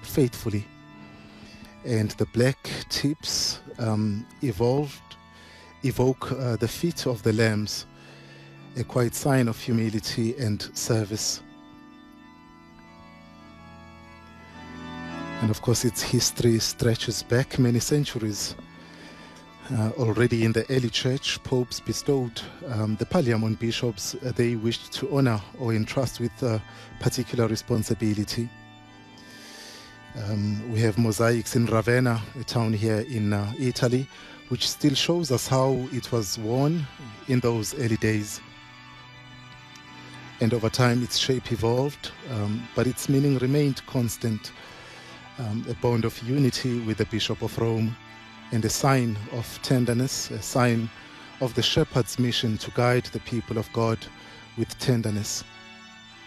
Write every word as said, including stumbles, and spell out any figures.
faithfully. And the black tips um, evolved, evoke uh, the feet of the lambs, a quiet sign of humility and service. And of course, its history stretches back many centuries. Uh, already in the early church, popes bestowed um, the pallium on bishops uh, they wished to honor or entrust with a particular responsibility. Um, we have mosaics in Ravenna, a town here in uh, Italy, which still shows us how it was worn in those early days. And over time, its shape evolved, um, but its meaning remained constant, um, a bond of unity with the Bishop of Rome, and a sign of tenderness, a sign of the shepherd's mission to guide the people of God with tenderness.